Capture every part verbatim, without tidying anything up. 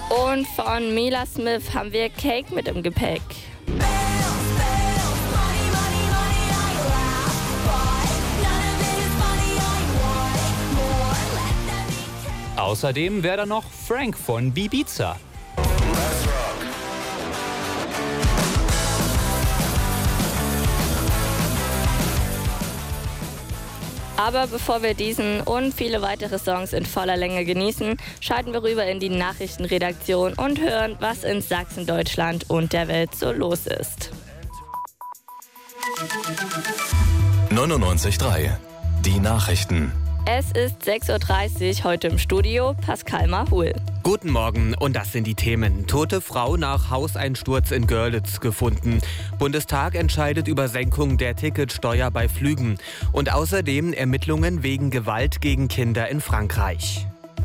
Und von Mila Smith haben wir Cake mit im Gepäck. Außerdem wäre da noch Frank von Ibiza. Aber bevor wir diesen und viele weitere Songs in voller Länge genießen, schalten wir rüber in die Nachrichtenredaktion und hören, was in Sachsen, Deutschland und der Welt so los ist. neunundneunzig Komma drei. Die Nachrichten. Es ist sechs Uhr dreißig, heute im Studio Pascal Mahul. Guten Morgen und das sind die Themen. Tote Frau nach Hauseinsturz in Görlitz gefunden. Bundestag entscheidet über Senkung der Ticketsteuer bei Flügen. Und außerdem Ermittlungen wegen Gewalt gegen Kinder in Frankreich.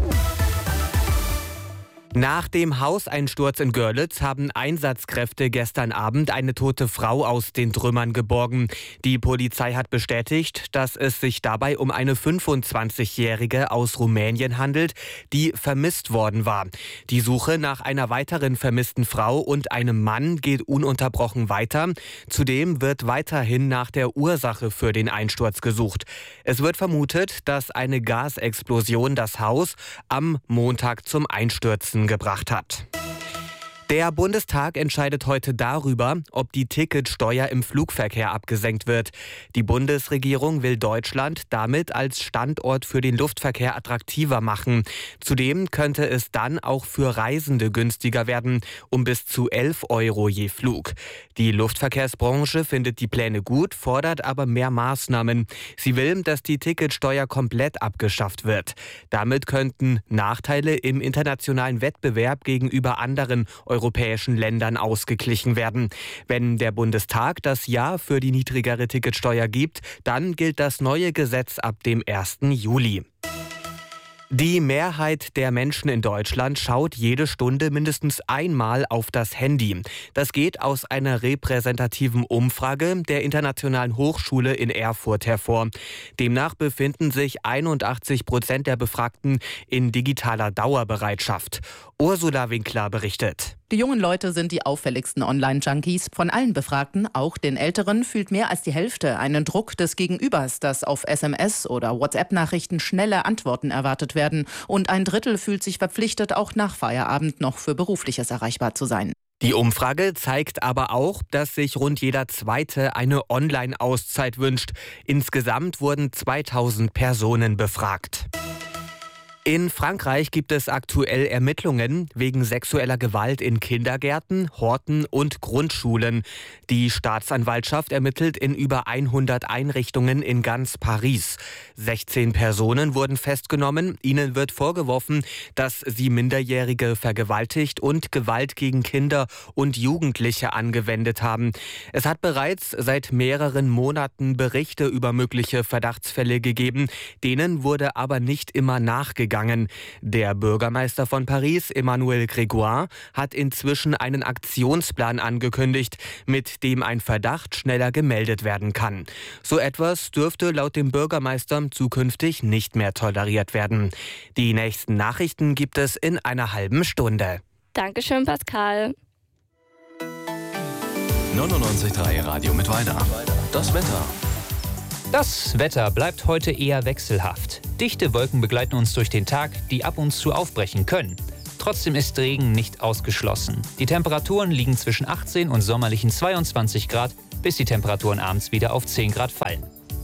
Nach dem Hauseinsturz in Görlitz haben Einsatzkräfte gestern Abend eine tote Frau aus den Trümmern geborgen. Die Polizei hat bestätigt, dass es sich dabei um eine fünfundzwanzigjährige aus Rumänien handelt, die vermisst worden war. Die Suche nach einer weiteren vermissten Frau und einem Mann geht ununterbrochen weiter. Zudem wird weiterhin nach der Ursache für den Einsturz gesucht. Es wird vermutet, dass eine Gasexplosion das Haus am Montag zum Einstürzen gebracht hat. Der Bundestag entscheidet heute darüber, ob die Ticketsteuer im Flugverkehr abgesenkt wird. Die Bundesregierung will Deutschland damit als Standort für den Luftverkehr attraktiver machen. Zudem könnte es dann auch für Reisende günstiger werden, um bis zu elf Euro je Flug. Die Luftverkehrsbranche findet die Pläne gut, fordert aber mehr Maßnahmen. Sie will, dass die Ticketsteuer komplett abgeschafft wird. Damit könnten Nachteile im internationalen Wettbewerb gegenüber anderen europäischen Ländern ausgeglichen werden. Wenn der Bundestag das Ja für die niedrigere Ticketsteuer gibt, dann gilt das neue Gesetz ab dem ersten Juli. Die Mehrheit der Menschen in Deutschland schaut jede Stunde mindestens einmal auf das Handy. Das geht aus einer repräsentativen Umfrage der Internationalen Hochschule in Erfurt hervor. Demnach befinden sich einundachtzig Prozent der Befragten in digitaler Dauerbereitschaft. Ursula Winkler berichtet. Die jungen Leute sind die auffälligsten Online-Junkies. Von allen Befragten, auch den Älteren, fühlt mehr als die Hälfte einen Druck des Gegenübers, dass auf S M S oder WhatsApp-Nachrichten schnelle Antworten erwartet werden. Und ein Drittel fühlt sich verpflichtet, auch nach Feierabend noch für Berufliches erreichbar zu sein. Die Umfrage zeigt aber auch, dass sich rund jeder Zweite eine Online-Auszeit wünscht. Insgesamt wurden zweitausend Personen befragt. In Frankreich gibt es aktuell Ermittlungen wegen sexueller Gewalt in Kindergärten, Horten und Grundschulen. Die Staatsanwaltschaft ermittelt in über hundert Einrichtungen in ganz Paris. sechzehn Personen wurden festgenommen. Ihnen wird vorgeworfen, dass sie Minderjährige vergewaltigt und Gewalt gegen Kinder und Jugendliche angewendet haben. Es hat bereits seit mehreren Monaten Berichte über mögliche Verdachtsfälle gegeben. Denen wurde aber nicht immer nachgegangen. Der Bürgermeister von Paris, Emmanuel Grégoire, hat inzwischen einen Aktionsplan angekündigt, mit dem ein Verdacht schneller gemeldet werden kann. So etwas dürfte laut dem Bürgermeister zukünftig nicht mehr toleriert werden. Die nächsten Nachrichten gibt es in einer halben Stunde. Dankeschön, Pascal. neunundneunzig Komma drei Radio mit Weiter. Das Wetter. Das Wetter bleibt heute eher wechselhaft. Dichte Wolken begleiten uns durch den Tag, die ab und zu aufbrechen können. Trotzdem ist Regen nicht ausgeschlossen. Die Temperaturen liegen zwischen achtzehn und sommerlichen zweiundzwanzig Grad, bis die Temperaturen abends wieder auf zehn Grad fallen.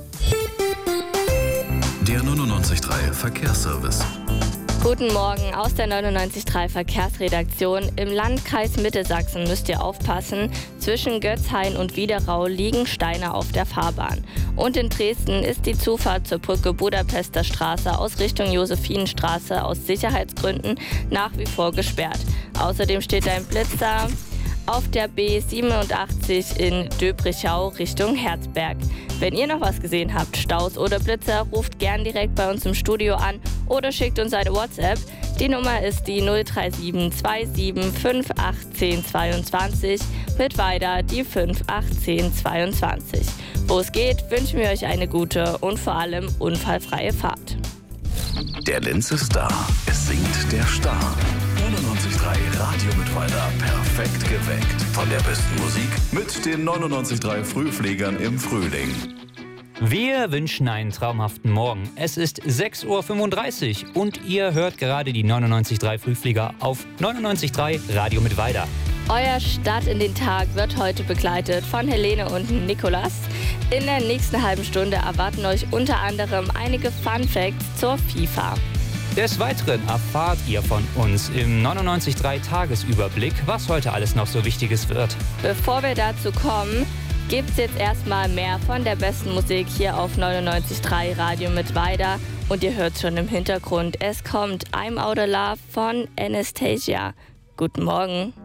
Der neunundneunzig Komma drei Verkehrsservice. Guten Morgen aus der neunundneunzig Komma drei Verkehrsredaktion. Im Landkreis Mittelsachsen müsst ihr aufpassen. Zwischen Götzhain und Wiederau liegen Steine auf der Fahrbahn. Und in Dresden ist die Zufahrt zur Brücke Budapester Straße aus Richtung Josephinenstraße aus Sicherheitsgründen nach wie vor gesperrt. Außerdem steht ein Blitzer auf der B siebenundachtzig in Döbrichau Richtung Herzberg. Wenn ihr noch was gesehen habt, Staus oder Blitzer, ruft gern direkt bei uns im Studio an oder schickt uns eine WhatsApp. Die Nummer ist die null drei sieben zwei sieben fünf acht eins null zwei mit weiter die fünf acht eins null zwei. Wo es geht, wünschen wir euch eine gute und vor allem unfallfreie Fahrt. Der Linz ist da. Es singt der Star. neunundneunzig Komma drei Radio Mittweida. Perfekt geweckt. Von der besten Musik mit den neunundneunzig Komma drei Frühfliegern im Frühling. Wir wünschen einen traumhaften Morgen. Es ist sechs Uhr fünfunddreißig und ihr hört gerade die neunundneunzig Komma drei Frühflieger auf neunundneunzig Komma drei Radio Mittweida. Euer Start in den Tag wird heute begleitet von Helene und Nikolas. In der nächsten halben Stunde erwarten euch unter anderem einige Fun Facts zur FIFA. Des Weiteren erfahrt ihr von uns im neunundneunzig Komma drei Tagesüberblick, was heute alles noch so Wichtiges wird. Bevor wir dazu kommen, gibt's jetzt erstmal mehr von der besten Musik hier auf neunundneunzig Komma drei Radio Mittweida. Und ihr hört schon im Hintergrund, es kommt I'm Out of Love von Anastasia. Guten Morgen.